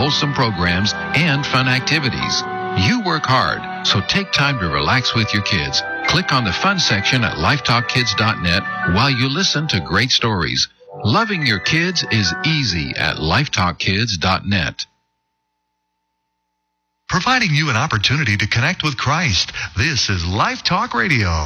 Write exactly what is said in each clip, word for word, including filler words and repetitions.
wholesome programs and fun activities. You work hard, so take time to relax with your kids. Click on the fun section at life talk kids dot net while you listen to great stories. Loving your kids is easy at life talk kids dot net. Providing you an opportunity to connect with Christ. This is Life Talk Radio.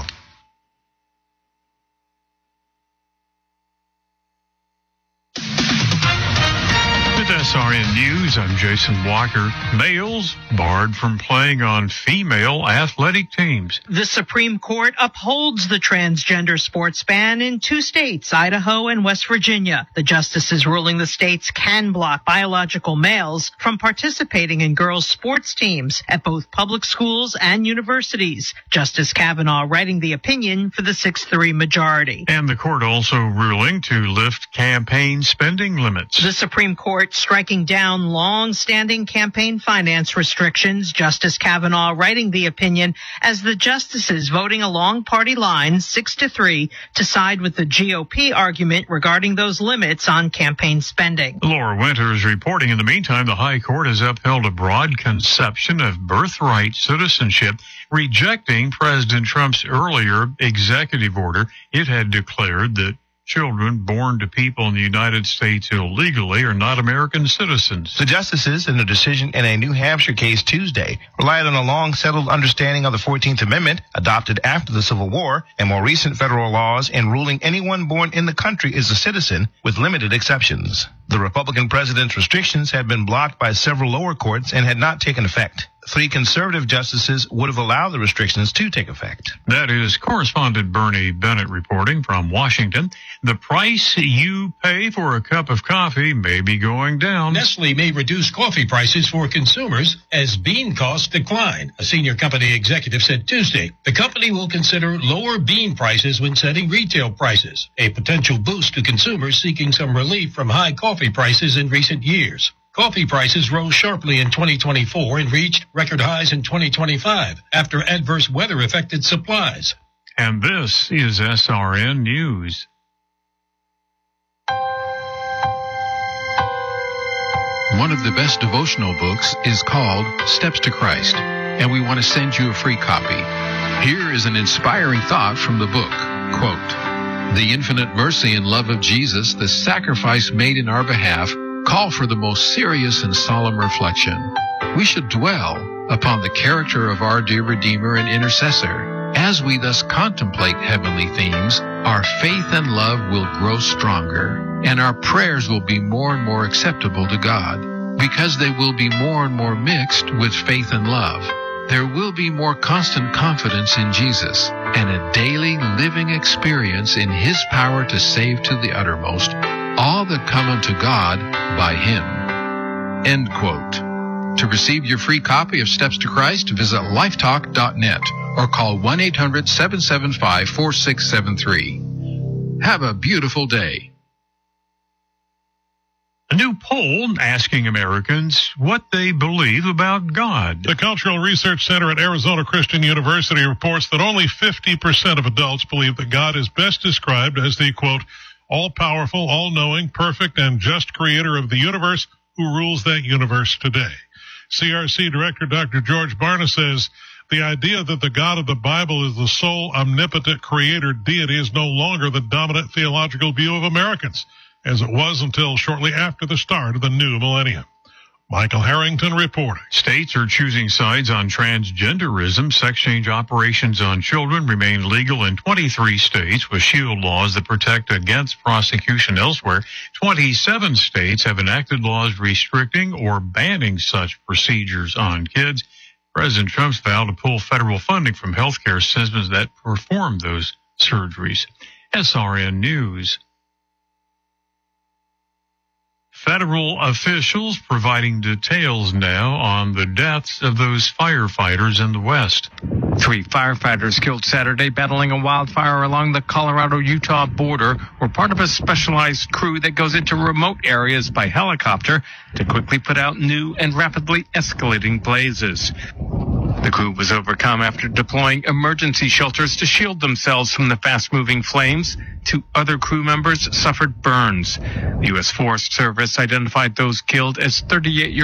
With S R N News, I'm Jason Walker. Males barred from playing on female athletic teams. The Supreme Court upholds the transgender sports ban in two states, Idaho and West Virginia. The justices ruling the states can block biological males from participating in girls' sports teams at both public schools and universities. Justice Kavanaugh writing the opinion for the six three majority. And the court also ruling to lift campaign spending limits. The Supreme Court striking down long-standing campaign finance restrictions. Justice Kavanaugh writing the opinion as the justices voting along party lines six to three to side with the G O P argument regarding those limits on campaign spending. Laura Winters reporting. In the meantime, the High Court has upheld a broad conception of birthright citizenship, rejecting President Trump's earlier executive order. It had declared that children born to people in the United States illegally are not American citizens. The justices, in a decision in a New Hampshire case Tuesday, relied on a long-settled understanding of the fourteenth Amendment, adopted after the Civil War, and more recent federal laws in ruling anyone born in the country is a citizen, with limited exceptions. The Republican president's restrictions had been blocked by several lower courts and had not taken effect. Three conservative justices would have allowed the restrictions to take effect. That is correspondent Bernie Bennett reporting from Washington. The price you pay for a cup of coffee may be going down. Nestle may reduce coffee prices for consumers as bean costs decline, a senior company executive said Tuesday. The company will consider lower bean prices when setting retail prices, a potential boost to consumers seeking some relief from high coffee prices in recent years. Coffee prices rose sharply in twenty twenty-four and reached record highs in twenty twenty-five after adverse weather affected supplies. And this is S R N News. One of the best devotional books is called Steps to Christ, and we want to send you a free copy. Here is an inspiring thought from the book. Quote, "The infinite mercy and love of Jesus, the sacrifice made in our behalf, call for the most serious and solemn reflection. We should dwell upon the character of our dear Redeemer and Intercessor. As we thus contemplate heavenly themes, our faith and love will grow stronger, and our prayers will be more and more acceptable to God, because they will be more and more mixed with faith and love. There will be more constant confidence in Jesus and a daily living experience in His power to save to the uttermost all that come unto God by Him." End quote. To receive your free copy of Steps to Christ, visit life talk dot net or call one eight hundred seven seven five four six seven three. Have a beautiful day. A new poll asking Americans what they believe about God. The Cultural Research Center at Arizona Christian University reports that only fifty percent of adults believe that God is best described as the, quote, all-powerful, all-knowing, perfect, and just creator of the universe who rules that universe today. C R C Director Doctor George Barna says the idea that the God of the Bible is the sole omnipotent creator deity is no longer the dominant theological view of Americans, as it was until shortly after the start of the new millennium. Michael Harrington reporting. States are choosing sides on transgenderism. Sex change operations on children remain legal in twenty-three states with shield laws that protect against prosecution elsewhere. twenty-seven states have enacted laws restricting or banning such procedures on kids. President Trump's vowed to pull federal funding from healthcare systems that perform those surgeries. S R N News. Federal officials providing details now on the deaths of those firefighters in the West. Three firefighters killed Saturday battling a wildfire along the Colorado-Utah border were part of a specialized crew that goes into remote areas by helicopter to quickly put out new and rapidly escalating blazes. The crew was overcome after deploying emergency shelters to shield themselves from the fast-moving flames. Two other crew members suffered burns. The U S Forest Service identified those killed as thirty-eight-year-old